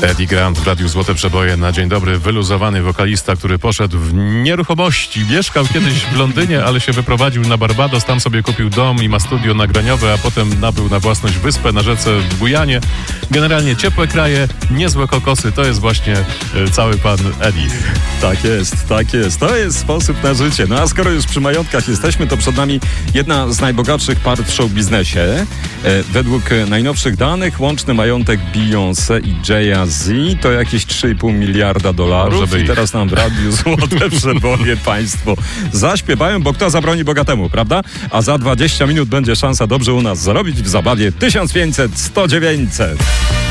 Eddie Grant w Radiu Złote Przeboje na dzień dobry. Wyluzowany wokalista, który poszedł w nieruchomości. Mieszkał kiedyś w Londynie, ale się wyprowadził na Barbados. Tam sobie kupił dom i ma studio nagraniowe, a potem nabył na własność wyspę na rzece w Gujanie. Generalnie ciepłe kraje, niezłe kokosy. To jest właśnie cały pan Eddie. Tak jest, tak jest. To jest sposób na życie. No a skoro już przy majątkach jesteśmy, to przed nami jedna z najbogatszych par w show biznesie. Według najnowszych danych łączny majątek Beyoncé i Jay-Z to jakieś 3,5 miliarda dolarów. I teraz nam w Radiu Złote Przeboje państwo zaśpiewają, bo kto zabroni bogatemu, prawda? A za 20 minut będzie szansa dobrze u nas zarobić w zabawie 1500-100-900.